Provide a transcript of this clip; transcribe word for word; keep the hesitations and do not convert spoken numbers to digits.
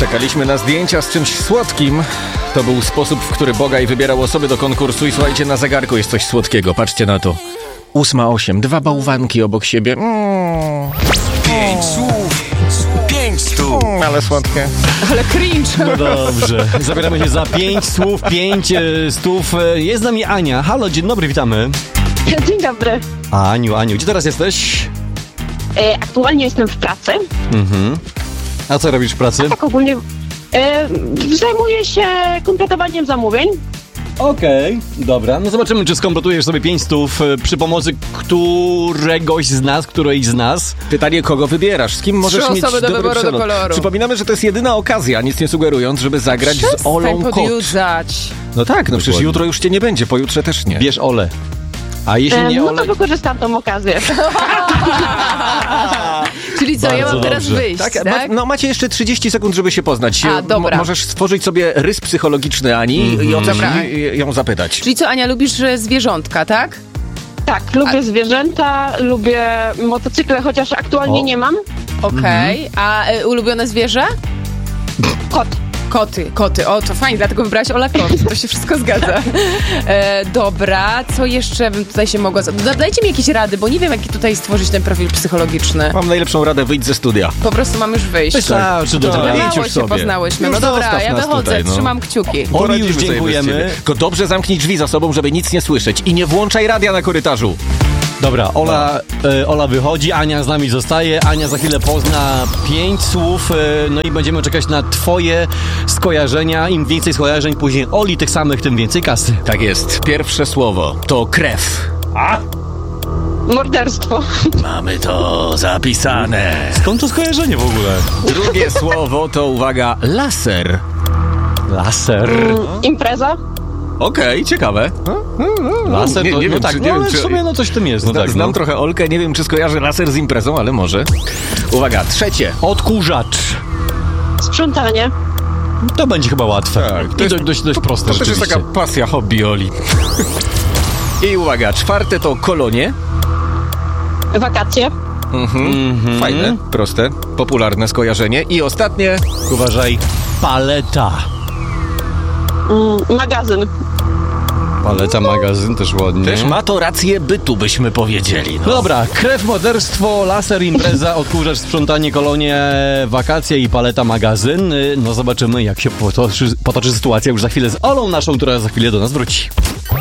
Czekaliśmy na zdjęcia z czymś słodkim. To był sposób, w który Bogaj wybierał osoby do konkursu i słuchajcie, na zegarku jest coś słodkiego. Patrzcie na to. Ósma osiem, dwa bałwanki obok siebie. Mm. Pięć słów, pięć stów. Mm, ale słodkie. Ale cringe. No dobrze, zabieramy się za pięć słów, pięć e, stów. Jest z nami Ania. Halo, dzień dobry, witamy. Dzień dobry. Aniu, Aniu, gdzie teraz jesteś? E, aktualnie jestem w pracy. Mhm. A co robisz w pracy? Tak ogólnie e, zajmuję się kompletowaniem zamówień. Okej, okay, dobra. No zobaczymy, czy skompletujesz sobie pięć stów e, przy pomocy któregoś z nas, którejś z nas. Pytanie, kogo wybierasz? Z kim możesz Trzy mieć osoby do dobry wyboru do przelot? koloru. Przypominamy, że to jest jedyna okazja, nic nie sugerując, żeby zagrać z Olą Kot. podjudzać. No tak, no przecież Dokładnie. jutro już cię nie będzie, pojutrze też nie. Bierz Olę. A jeśli E, nie no Olę... to wykorzystam tą okazję. Czyli co, ja Bardzo mam teraz dobrze. wyjść, Tak, tak? ma, no macie jeszcze trzydzieści sekund, żeby się poznać. A, dobra. Mo- możesz stworzyć sobie rys psychologiczny Ani i o coś Dobra. i- ją zapytać. Czyli co, Ania, lubisz e, zwierzątka, tak? Tak, lubię zwierzęta, lubię motocykle, chociaż aktualnie O. nie mam. Okej. A e, ulubione zwierzę? Kot. Koty, koty. O, to fajnie, dlatego wybrałaś Ola Kot. To się wszystko zgadza. E, dobra, co jeszcze bym tutaj się mogła... Da- Dajcie mi jakieś rady, bo nie wiem, jaki tutaj stworzyć ten profil psychologiczny. Mam najlepszą radę, wyjdź ze studia. Po prostu mam już wyjść. Wystarczy do Dobra. tego. idź Mało już się sobie. poznałyśmy. Już No dobra, zostaw ja nas wychodzę, tutaj, no. trzymam kciuki. Oli, Poradzimy już sobie bez dziękujemy. ciebie. Tylko dobrze zamknij drzwi za sobą, żeby nic nie słyszeć. I nie włączaj radia na korytarzu. Dobra, Ola, e, Ola wychodzi, Ania z nami zostaje. Ania za chwilę pozna pięć słów, e, no i będziemy czekać na twoje skojarzenia. Im więcej skojarzeń później Oli, tych samych, tym więcej kasy. Tak jest. Pierwsze słowo to krew. Morderstwo. Mamy to zapisane. Skąd to skojarzenie w ogóle? Drugie słowo to, uwaga, laser. Laser. Impreza. Okej, ciekawe. Laser Nie- to, nie no wiem, tak, czy- no, nie wiem, ale czy- w sumie no coś w tym jest. No Zna, tak, znam no. trochę Olkę, nie wiem, czy skojarzy laser z imprezą, ale może. Uwaga, trzecie. Odkurzacz. Sprzątanie. To będzie chyba łatwe. Tak, to I jest- dość, dość, dość proste To też jest rzeczywiście. taka pasja, hobby Oli. I uwaga, czwarte to kolonie. Wakacje. Mhm. Fajne, proste, popularne skojarzenie. I ostatnie, Uważaj, paleta. Mm, magazyn. Paleta, magazyn też ładnie. też ma to rację bytu, byśmy powiedzieli. No No. dobra, krew, morderstwo, laser, impreza, odkurzacz, sprzątanie, kolonie, wakacje i paleta, magazyn. No zobaczymy, jak się potoczy, potoczy sytuacja już za chwilę z Olą naszą, która za chwilę do nas wróci.